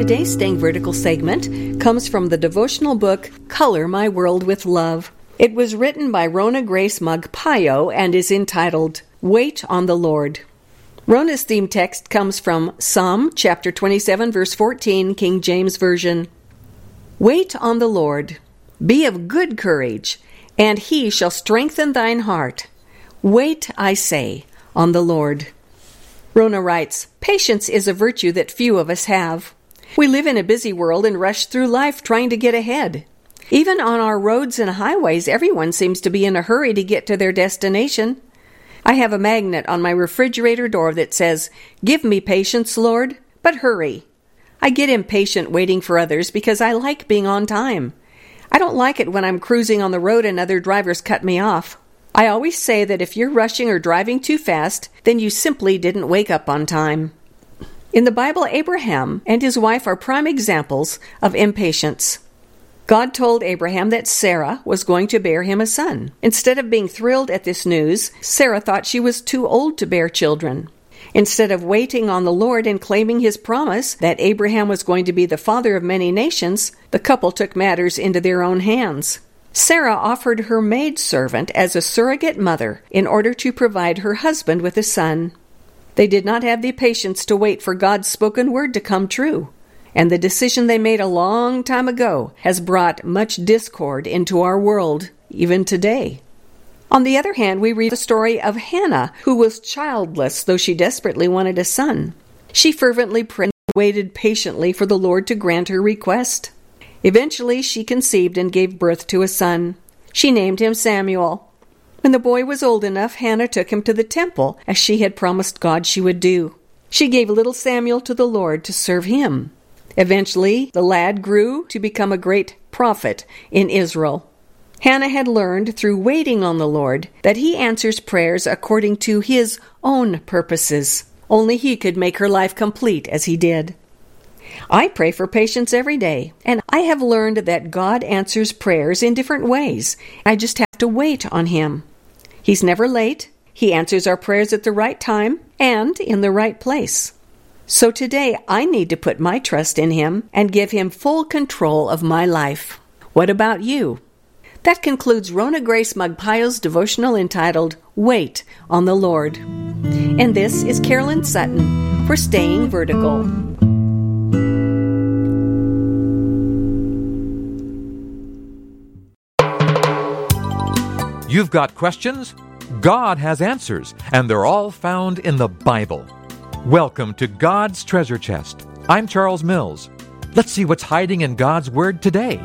Today's Staying Vertical segment comes from the devotional book, Color My World with Love. It was written by Rona Grace Magpayo and is entitled, Wait on the Lord. Rona's theme text comes from Psalm chapter 27, verse 14, King James Version. Wait on the Lord. Be of good courage, and he shall strengthen thine heart. Wait, I say, on the Lord. Rona writes, patience is a virtue that few of us have. We live in a busy world and rush through life trying to get ahead. Even on our roads and highways, everyone seems to be in a hurry to get to their destination. I have a magnet on my refrigerator door that says, "Give me patience, Lord, but hurry." I get impatient waiting for others because I like being on time. I don't like it when I'm cruising on the road and other drivers cut me off. I always say that if you're rushing or driving too fast, then you simply didn't wake up on time. In the Bible, Abraham and his wife are prime examples of impatience. God told Abraham that Sarah was going to bear him a son. Instead of being thrilled at this news, Sarah thought she was too old to bear children. Instead of waiting on the Lord and claiming his promise that Abraham was going to be the father of many nations, the couple took matters into their own hands. Sarah offered her maidservant as a surrogate mother in order to provide her husband with a son. They did not have the patience to wait for God's spoken word to come true, and the decision they made a long time ago has brought much discord into our world, even today. On the other hand, we read the story of Hannah, who was childless, though she desperately wanted a son. She fervently prayed and waited patiently for the Lord to grant her request. Eventually, she conceived and gave birth to a son. She named him Samuel. When the boy was old enough, Hannah took him to the temple, as she had promised God she would do. She gave little Samuel to the Lord to serve him. Eventually, the lad grew to become a great prophet in Israel. Hannah had learned through waiting on the Lord that he answers prayers according to his own purposes. Only he could make her life complete as he did. I pray for patience every day, and I have learned that God answers prayers in different ways. I just have to wait on him. He's never late. He answers our prayers at the right time and in the right place. So today I need to put my trust in him and give him full control of my life. What about you? That concludes Rona Grace Magpayo's devotional entitled, Wait on the Lord. And this is Carolyn Sutton for Staying Vertical. You've got questions? God has answers, and they're all found in the Bible. Welcome to God's Treasure Chest. I'm Charles Mills. Let's see what's hiding in God's Word today.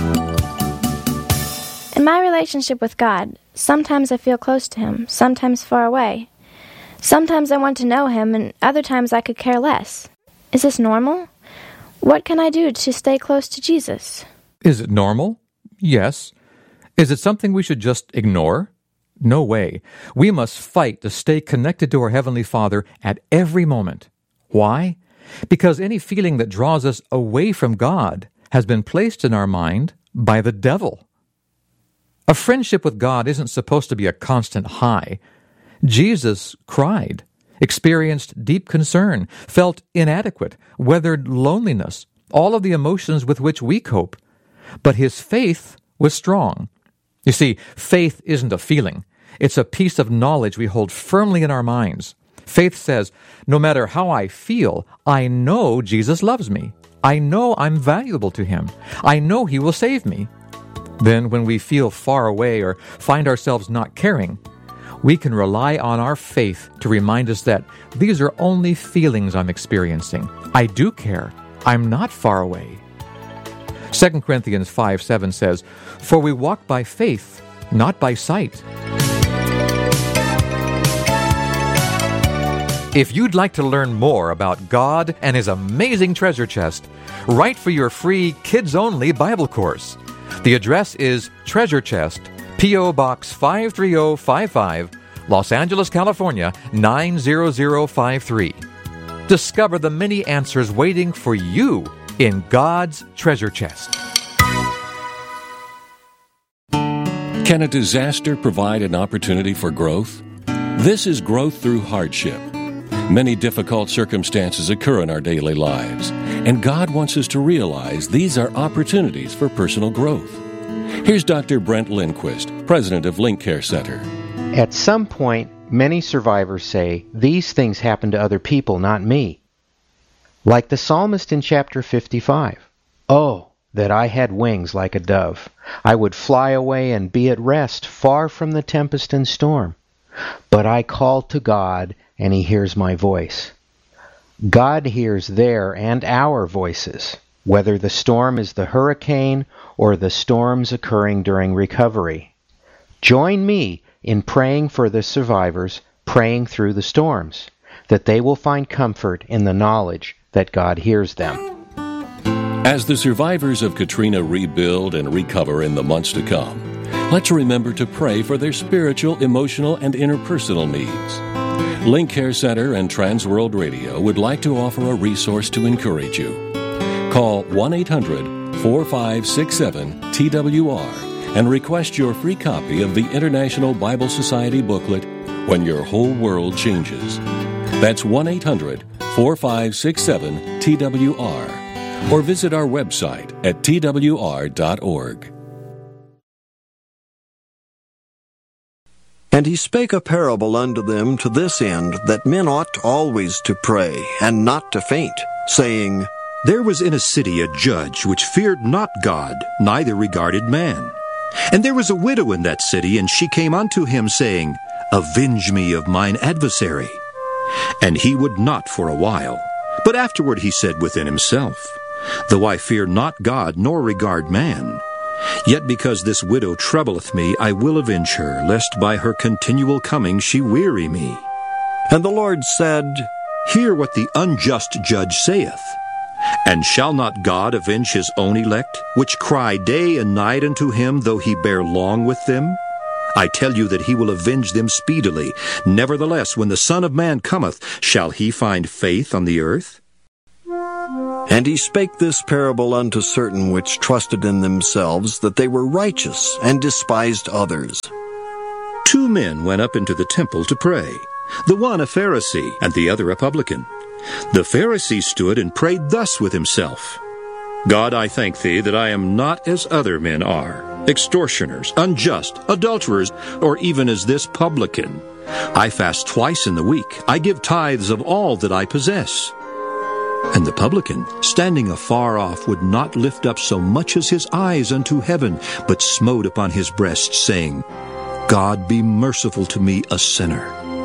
In my relationship with God, sometimes I feel close to Him, sometimes far away. Sometimes I want to know Him, and other times I could care less. Is this normal? What can I do to stay close to Jesus? Is it normal? Yes. Is it something we should just ignore? No way. We must fight to stay connected to our Heavenly Father at every moment. Why? Because any feeling that draws us away from God has been placed in our mind by the devil. A friendship with God isn't supposed to be a constant high. Jesus cried, experienced deep concern, felt inadequate, weathered loneliness, all of the emotions with which we cope. But his faith was strong. You see, faith isn't a feeling. It's a piece of knowledge we hold firmly in our minds. Faith says, no matter how I feel, I know Jesus loves me. I know I'm valuable to him. I know he will save me. Then when we feel far away or find ourselves not caring, we can rely on our faith to remind us that these are only feelings I'm experiencing. I do care. I'm not far away. 2 Corinthians 5:7 says, For we walk by faith, not by sight. If you'd like to learn more about God and His amazing treasure chest, write for your free kids-only Bible course. The address is Treasure Chest, P.O. Box 53055, Los Angeles, California, 90053. Discover the many answers waiting for you in God's treasure chest. Can a disaster provide an opportunity for growth? This is growth through hardship. Many difficult circumstances occur in our daily lives, and God wants us to realize these are opportunities for personal growth. Here's Dr. Brent Lindquist, president of Link Care Center. At some point, many survivors say, "These things happened to other people, not me." Like the psalmist in chapter 55, "Oh, that I had wings like a dove. I would fly away and be at rest, far from the tempest and storm. But I call to God, and He hears my voice." God hears their and our voices, whether the storm is the hurricane or the storms occurring during recovery. Join me in praying for the survivors, praying through the storms, that they will find comfort in the knowledge that God hears them. As the survivors of Katrina rebuild and recover in the months to come, let's remember to pray for their spiritual, emotional, and interpersonal needs. Link Care Center and Transworld Radio would like to offer a resource to encourage you. Call 1-800-4567-TWR and request your free copy of the International Bible Society booklet, When Your Whole World Changes. That's 1-800-4567-TWR. Or visit our website at twr.org. And he spake a parable unto them to this end, that men ought always to pray, and not to faint, saying, There was in a city a judge which feared not God, neither regarded man. And there was a widow in that city, and she came unto him, saying, Avenge me of mine adversary. And he would not for a while. But afterward he said within himself, Though I fear not God, nor regard man, yet because this widow troubleth me, I will avenge her, lest by her continual coming she weary me. And the Lord said, Hear what the unjust judge saith. And shall not God avenge his own elect, which cry day and night unto him, though he bear long with them? I tell you that he will avenge them speedily. Nevertheless, when the Son of Man cometh, shall he find faith on the earth? And he spake this parable unto certain which trusted in themselves that they were righteous, and despised others. 2 men went up into the temple to pray, the one a Pharisee, and the other a publican. The Pharisee stood and prayed thus with himself, God, I thank thee that I am not as other men are, extortioners, unjust, adulterers, or even as this publican. I fast twice in the week. I give tithes of all that I possess. And the publican, standing afar off, would not lift up so much as his eyes unto heaven, but smote upon his breast, saying, God, be merciful to me, a sinner.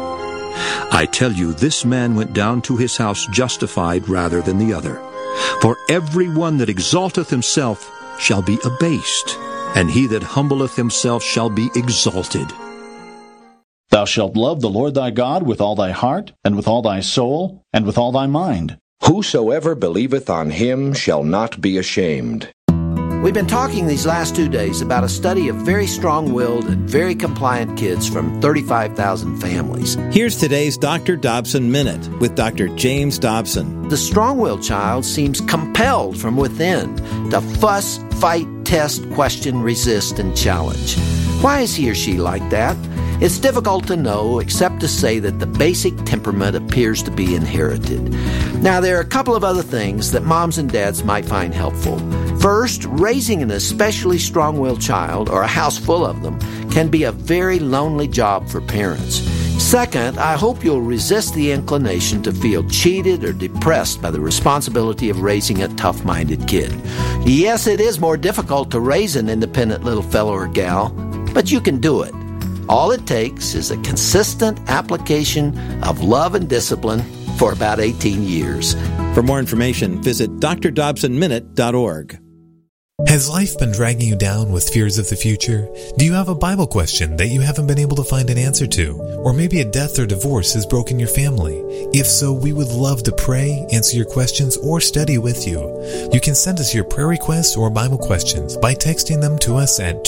I tell you, this man went down to his house justified rather than the other. For every one that exalteth himself shall be abased, and he that humbleth himself shall be exalted. Thou shalt love the Lord thy God with all thy heart, and with all thy soul, and with all thy mind. Whosoever believeth on him shall not be ashamed. We've been talking these last 2 days about a study of very strong-willed and very compliant kids from 35,000 families. Here's today's Dr. Dobson Minute with Dr. James Dobson. The strong-willed child seems compelled from within to fuss, fight, test, question, resist, and challenge. Why is he or she like that? It's difficult to know, except to say that the basic temperament appears to be inherited. Now, there are a couple of other things that moms and dads might find helpful. First, raising an especially strong-willed child, or a house full of them, can be a very lonely job for parents. Second, I hope you'll resist the inclination to feel cheated or depressed by the responsibility of raising a tough-minded kid. Yes, it is more difficult to raise an independent little fellow or gal, but you can do it. All it takes is a consistent application of love and discipline for about 18 years. For more information, visit drdobsonminute.org. Has life been dragging you down with fears of the future? Do you have a Bible question that you haven't been able to find an answer to? Or maybe a death or divorce has broken your family? If so, we would love to pray, answer your questions, or study with you. You can send us your prayer requests or Bible questions by texting them to us at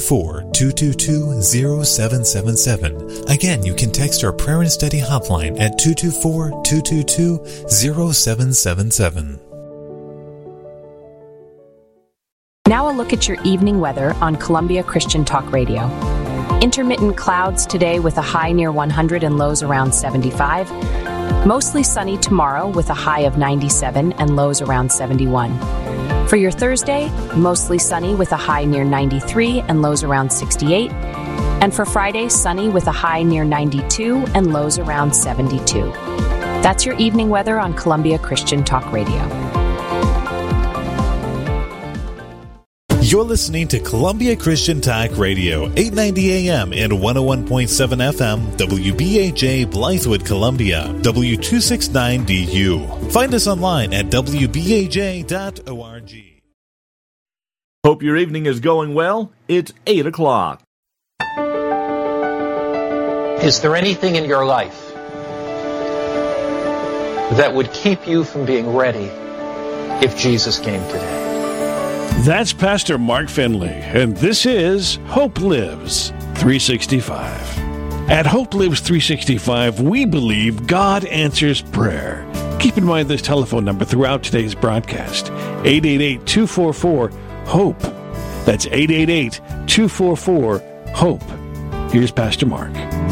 224-222-0777. Again, you can text our prayer and study hotline at 224-222-0777. Now a look at your evening weather on Columbia Christian Talk Radio. Intermittent clouds today with a high near 100 and lows around 75. Mostly sunny tomorrow with a high of 97 and lows around 71. For your Thursday, mostly sunny with a high near 93 and lows around 68. And for Friday, sunny with a high near 92 and lows around 72. That's your evening weather on Columbia Christian Talk Radio. You're listening to Columbia Christian Talk Radio, 890 AM and 101.7 FM, WBAJ Blythewood, Columbia, W269DU. Find us online at WBAJ.org. Hope your evening is going well. It's 8 o'clock. Is there anything in your life that would keep you from being ready if Jesus came today? That's Pastor Mark Finley, and this is Hope Lives 365. At Hope Lives 365, we believe God answers prayer. Keep in mind this telephone number throughout today's broadcast, 888-244-HOPE. That's 888-244-HOPE. Here's Pastor Mark.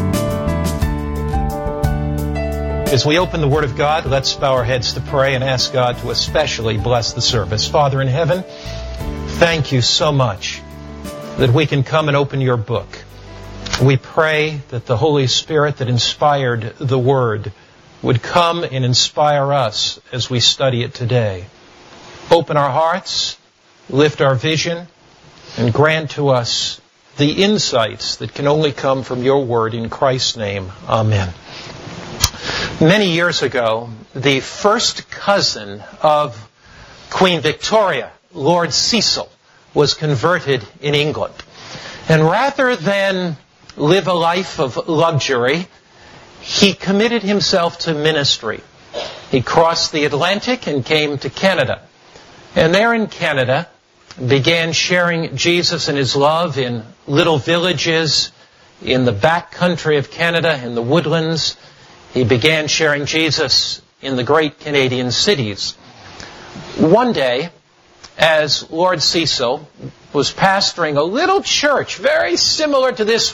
As we open the Word of God, let's bow our heads to pray and ask God to especially bless the service. Father in heaven, thank you so much that we can come and open your book. We pray that the Holy Spirit that inspired the Word would come and inspire us as we study it today. Open our hearts, lift our vision, and grant to us the insights that can only come from your Word. In Christ's name, amen. Many years ago, the first cousin of Queen Victoria, Lord Cecil, was converted in England. And rather than live a life of luxury, he committed himself to ministry. He crossed the Atlantic and came to Canada. And there in Canada, began sharing Jesus and his love in little villages, in the back country of Canada, in the woodlands. He began sharing Jesus in the great Canadian cities. One day, as Lord Cecil was pastoring a little church very similar to this